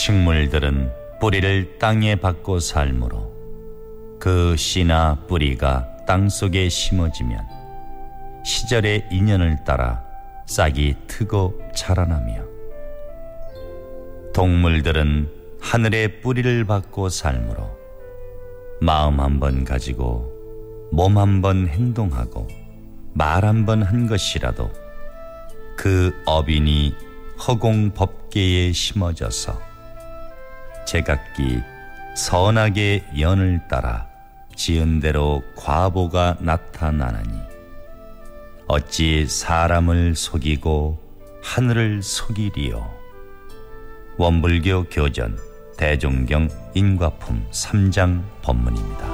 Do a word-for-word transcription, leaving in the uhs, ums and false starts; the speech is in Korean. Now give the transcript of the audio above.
식물들은 뿌리를 땅에 박고 살므로 그 씨나 뿌리가 땅속에 심어지면 시절의 인연을 따라 싹이 트고 자라나며, 동물들은 하늘의 뿌리를 받고 살므로 마음 한 번 가지고 몸 한 번 행동하고 말 한 번 한 것이라도 그 어빈이 허공 법계에 심어져서 제각기 선하게 연을 따라 지은 대로 과보가 나타나느니 어찌 사람을 속이고 하늘을 속이리요. 원불교 교전 대종경 인과품 삼 장 법문입니다.